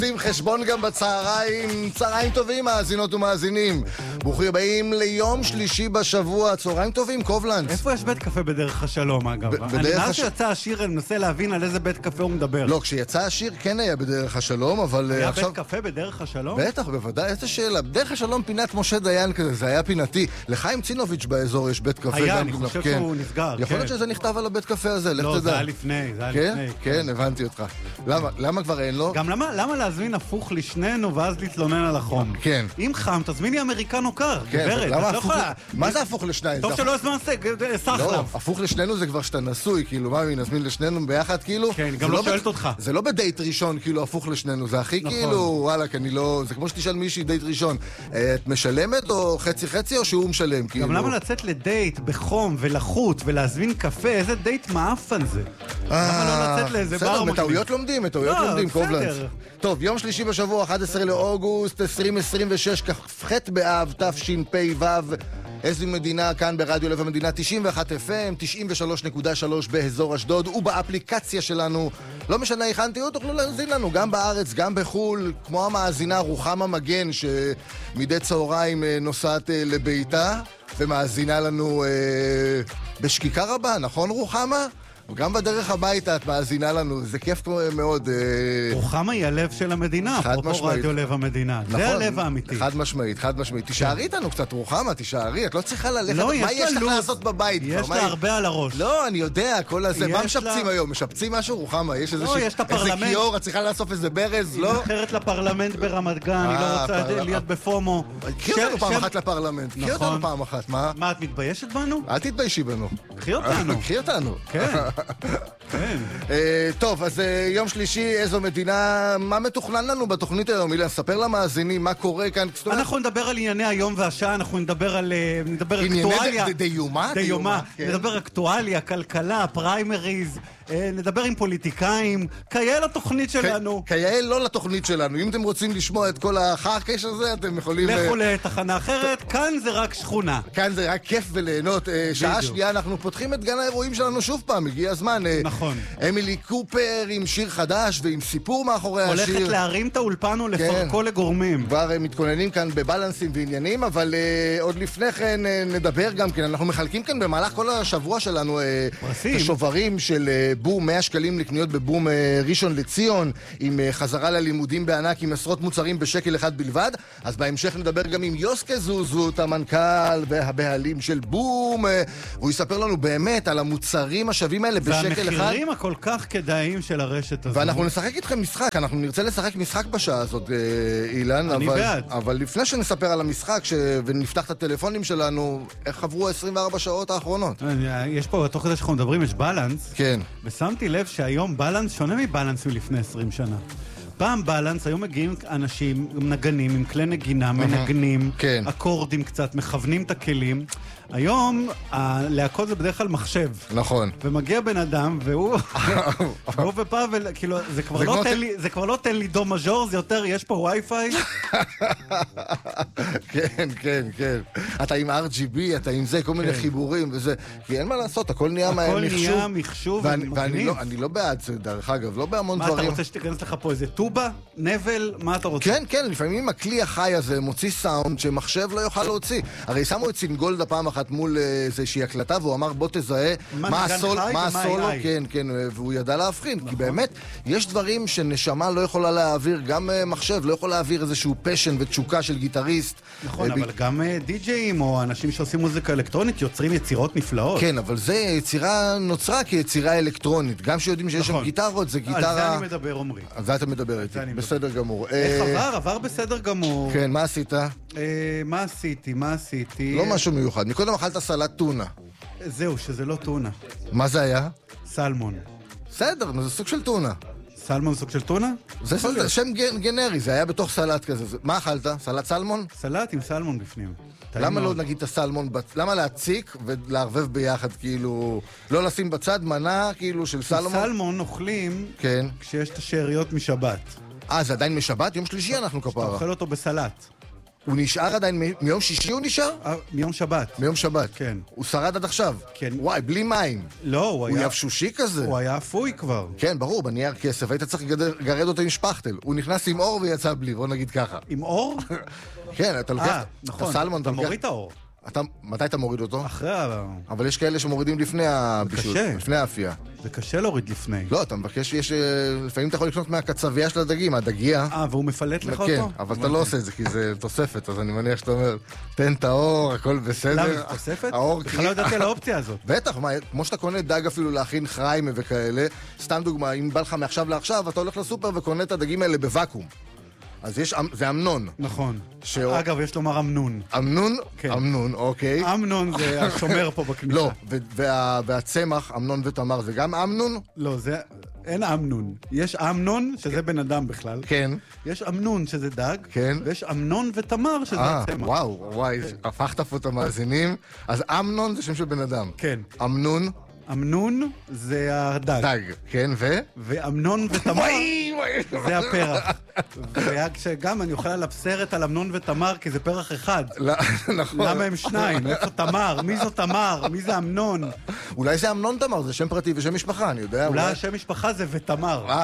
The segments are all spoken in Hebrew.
עושים חשבון גם בצהריים. צהריים טובים, מאזינות ומאזינים. ברוכים הבאים ליום שלישי בשבוע. צהריים טובים, קובלנץ. איפה יש בית קפה בדרך השלום, אגב? אני מאז שיצא השיר, אני מנסה להבין על איזה בית קפה הוא מדבר. לא, כשיצא השיר כן היה בדרך השלום, אבל היה עכשיו... בית קפה בדרך השלום? בטח, בוודאי, איזה שאלה. בדרך השלום פינת משה דיין כזה, זה היה פינתי. לחיים צינוביץ' באזור יש בית קפה. היה, אני חושב שהוא נסגר. יכול להיות שזה נכתב על הבית קפה הזה, לך תדע. לא, זה היה לפני, כן, הבנתי אותך. למה כבר אין לו? גם למה להזמין הפוך לשנינו ואז להתלונן על החום? כן. אם חם, תזמיני אמריקנו קר, גברת. מה זה הפוך לשניים? טוב שלא הזמן סחלב. לא, הפוך לשנינו זה כבר שאתה נשוי, כאילו, מה, נזמין לשנינו ביחד, כאילו? כן, גם לא שואלת אותך. זה לא בדייט ראשון, כאילו, הפוך לשנינו, זה הכי כאילו, וואלה, כי אני לא... זה כמו שתשאל מישהי דייט ראשון, את משלמת או חצי או שהוא משלם, כאילו? גם למה לצאת לדייט בחום ולחות ולהזמין קפה, איזה דייט מאפן זה? למה לא לצאת לאיזה בר בסדר, מטעויות לומדים, קובלנץ. טוב, יום שלישי בשבוע, 11 לאוגוסט 2026, כ"ח באב, תשפ"ו. איזו מדינה, כאן ברדיו לב המדינה, 91 FM, 93.3 באזור אשדוד, ובאפליקציה שלנו, לא משנה היכן תהיו, תוכלו להזין לנו, גם בארץ, גם בחול, כמו המאזינה רוחמה מגן, שמדי צהריים נוסעת לביתה, ומאזינה לנו בשקיקה רבה, נכון רוחמה? גם בדרך הביתה את מאזינה לנו, זה כיף מאוד. רוחמה היא הלב של המדינה, אפרופו רדיו לב המדינה. זה הלב האמיתי. חד משמעית. תישארי איתנו קצת, רוחמה, תישארי, את לא צריכה ללכת. לא, מה יש לך לעשות בבית? יש לה הרבה על הראש. לא, אני יודע, כל הזה. מה משפצים היום? משפצים משהו, רוחמה? יש איזה כיור, את צריכה לאסוף איזה ברז, לא? היא נבחרת לפרלמנט ברמת גן, היא לא רוצה להיות בפומו. קחי אותנו פעם אחת לפרלמנט, קחי אותנו פעם אחת, מה? מה, את מתביישת בנו? אל תתביישי בנו. קחי אותנו. כן. כן. טוב, אז יום שלישי, איזו מדינה, מה מתוכנן לנו בתוכנית היום? אילן, ספר למאזינים מה קורה כאן. אנחנו נדבר על ענייני היום והשעה, אנחנו נדבר אקטואליה. דיומה. נדבר אקטואליה, כלכלה, פריימריז, נדבר עם פוליטיקאים, כיאה לתוכנית שלנו. כיאה לא לתוכנית שלנו. אם אתם רוצים לשמוע את כל החרקש הזה, אתם יכולים... לכו לתחנה אחרת, כאן זה רק שכונה. כאן זה רק כיף וליהנות. שעה שנייה אנחנו פותחים את גן האירועים שלנו שוב פעם, הגיע הזמן. נכון. אמילי קופר עם שיר חדש ועם סיפור מאחורי השיר. הולכת להרים את האולפן ולפרקו לגורמים. כבר מתכוננים כאן בבלנסים ועניינים, אבל עוד לפני כן נדבר גם כן. אנחנו מחלקים כאן במהלך כל השבוע שלנו שוברים של בום 100 שקלים לקניות בבום ראשון לציון, עם חזרה ללימודים בענק עם עשרות מוצרים בשקל אחד בלבד. אז בהמשך נדבר גם עם יוסקה זוזות, המנכ"ל והבעלים של בום, והוא יספר לנו באמת על המוצרים השווים האלה בשקל אחד. והמחירים הכל כך כדאיים של הרשת הזאת. ואנחנו נשחק איתכם משחק, אנחנו נרצה לשחק משחק בשעה הזאת, אילן. אני בעד. אבל לפני שנספר על המשחק ונפתח את הטלפונים שלנו, איך עברו 24 שעות האחרונות? יש פה, תוך כדי שאנחנו מדברים, יש בלנס. כן. ושמתי לב שהיום בלנס שונה מבלנס מלפני 20 שנה. פעם בלנס, היום מגיעים אנשים, נגנים עם כלי נגינה, מנגנים, אקורדים קצת, מכוונים את הכלים. היום, להקות זה בדרך כלל מחשב. נכון. ומגיע בן אדם, והוא ופאבל, כאילו, זה כבר לא תן לי דו מז'ור, זה יותר, יש פה וי-פיי. כן. אתה עם RGB, אתה עם זה, כל מיני חיבורים וזה. כי אין מה לעשות, הכל נהיה מחשוב. הכל נהיה מחשוב ומגניב. ואני לא בעד זה, דרך אגב, לא בהמון דברים. מה, אתה רוצה שתיכנס לך פה איזה טובה? נבל? מה אתה רוצה? כן, לפעמים הכלי החי הזה מוציא סאונד שמחשב לא יוכל להוציא. הרי שמו את סינגולדה פעם אחת מול איזושהי הקלטה, והוא אמר בוא תזהה מה הסולו, כן, והוא ידע להבחין, כי באמת יש דברים שנשמה לא יכולה להעביר, גם מחשב לא יכול להעביר איזשהו פשן ותשוקה של גיטריסט. נכון, אבל גם די-ג'אים או אנשים שעושים מוזיקה אלקטרונית יוצרים יצירות נפלאות. כן, אבל זה יצירה נוצרה כיצירה אלקטרונית, גם שיודעים שיש שם גיטרות, זה גיטרה... על זה אני מדבר, עומרי. על זה אתה מדבר איתי, בסדר גמור. איך עבר בסדר גמור. כן, מה עשית? מה עשיתי? לא משהו מיוחד. מקודם אכלת סלט טונה. זהו, שזה לא טונה. מה זה היה? סלמון. בסדר, זה סוג של טונה. סלמון סוג של טונה? זה שם גנרי, זה היה בתוך סלט כזה. מה אכלת? סלט סלמון? סלט עם סלמון בפנים. למה לא נגיד את הסלמון, למה להציק ולערבב ביחד, כאילו, לא לשים בצד מנה, כאילו, של סלמון? סלמון אוכלים כשיש את השאריות משבת. זה עדיין משבת? יום שלישי אנחנו כפרה. שאתה אוכל אותו בסלט. הוא נשאר עדיין, מיום שישי הוא נשאר? מיום שבת. מיום שבת. כן. הוא שרד עד עכשיו? כן. וואי, בלי מים. לא, הוא היה... הוא יבשושי כזה? הוא היה אפוי כבר. כן, ברור, בנייר כסף. היית צריך לגרד אותו עם שפחטל. הוא נכנס עם אור ויצא בלי, בוא נגיד ככה. עם אור? כן, אתה לוקח... נכון. אתה סלמון, אתה מוריד את האור. מתי אתה מוריד אותו? אחרי אבל יש כאלה שמורידים לפני הבישול. קשה. לפני האפייה. זה קשה להוריד לפני. לא, אתה מבקש, לפעמים אתה יכול לקנות מהקצבייה של הדגים, הדגייה. והוא מפלט לך כן, אותו? אבל אתה לא עושה את זה, כי זה תוספת, אז אני מניח שאתה אומר, תן את האור, הכל בסדר. למה, זה תוספת? האור... בכלל לא ידעתי על האופציה הזאת. בטח, כמו שאתה קונה דג אפילו להכין חריימה וכאלה, סתם דוגמה, אם בא לך מעכשיו לעכשיו, אתה הולך לסופר וקונה את הדגים האלה בוואקום. אז זה אמנון. נכון. אגב, יש לומר אמנון. אמנון? כן. אמנון, אוקיי. אמנון זה השומר פה בכניסה. לא, והצמח, אמנון ותמר, זה גם אמנון? לא, אין אמנון. יש אמנון, שזה בן אדם בכלל. כן. יש אמנון, שזה דג. כן. ויש אמנון ותמר, שזה הצמח. וואי, הפכת פה את המאזינים. אז אמנון זה שם של בן אדם. כן. אמנון? אמנון זה הדג. דג, כן, ואמנון ותמר זה הפרח. וגם אני אוכל עליו סרט על אמנון ותמר, כי זה פרח אחד. נכון. למה הם שניים? איפה תמר? מי זו תמר? מי זה אמנון? אולי זה אמנון תמר, זה שם פרטי ושם משפחה, אני יודע. אולי השם משפחה זה ותמר.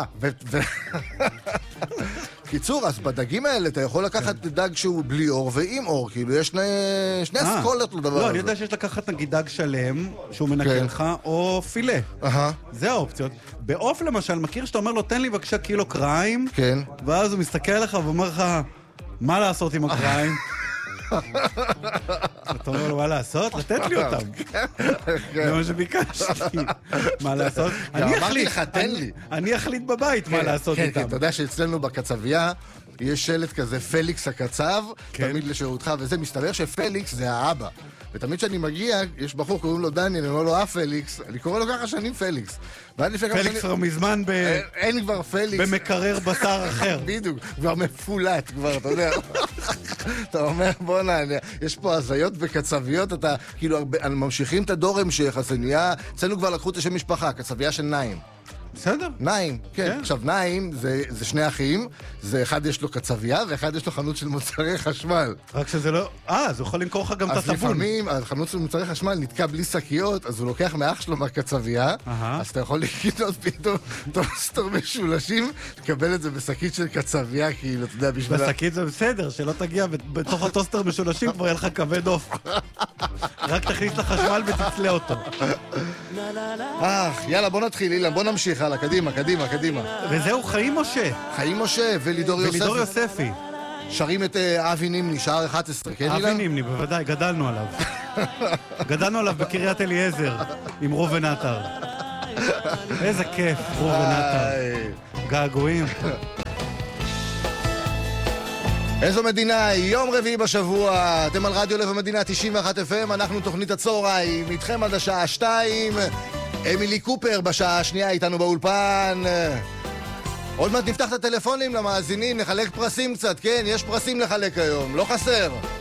קיצור, אז בדגים האלה אתה יכול לקחת דג שהוא בלי אור ועם אור, כאילו יש שני אסכולות לדבר הזה. לא, אני יודע שיש לקחת נגיד דג שלם, שהוא מנקה לך, או פילה. זה האופציות. בעוף למשל, מכיר שאתה אומר לו, תן לי בבקשה קילו קריים, ואז הוא מסתכל עליך ואומר לך, מה לעשות עם הקריים? אתה אומר לו, מה לעשות? לתת לי אותם. זה מה שביקשתי. מה לעשות? אמרתי לך, תן לי. אני אחליט בבית מה לעשות איתם. אתה יודע שאצלנו בקצבייה יש שלט כזה, פליקס הקצב, תמיד לשירותך, וזה מסתבר שפליקס זה האבא. ותמיד כשאני מגיע, יש בחור, קוראים לו דני, אני אומר לו, פליקס, אני קורא לו ככה שנים פליקס. פליקס כבר מזמן אין כבר פליקס. במקרר בשר אחר. בדיוק, כבר מפולט כבר, אתה יודע. אתה אומר, בוא'נה, יש פה הזיות בקצביות, אתה כאילו, ממשיכים את הדור המשך, אז נהיה, אצלנו כבר לקחו את השם משפחה, קצבייה של נעים. בסדר. נעים, כן. עכשיו, נעים זה שני אחים, זה אחד יש לו קצבייה, ואחד יש לו חנות של מוצרי חשמל. רק שזה לא... אז הוא יכול למכור לך גם את הטבון. אז לפעמים, החנות של מוצרי חשמל נתקע בלי שקיות, אז הוא לוקח מאח שלו מהקצבייה, אז אתה יכול לקנות פתאום טוסטר משולשים, לקבל את זה בשקית של קצבייה, כאילו, אתה יודע, בשביל... בשקית זה בסדר, שלא תגיע בתוך הטוסטר משולשים, כבר יהיה לך כבד אוף. רק תכניס לחשמל ותצלה אותו. יאללה, בוא נתחיל, אילן, בוא נמשיך הלאה, קדימה. וזהו חיים משה. חיים משה ולידור יוספי. שרים את אבי נימני, שער 11, כן אילן? אבי נימני, בוודאי, גדלנו עליו. גדלנו עליו בקריית אליעזר, עם רובן עטר. איזה כיף, רובן עטר. געגועים. איזו מדינה, יום רביעי בשבוע, אתם על רדיו לב המדינה 91 FM, אנחנו תוכנית הצהריים, איתכם עד השעה 2, אמילי קופר בשעה השנייה איתנו באולפן. עוד מעט נפתח את הטלפונים למאזינים, נחלק פרסים קצת, כן, יש פרסים לחלק היום, לא חסר.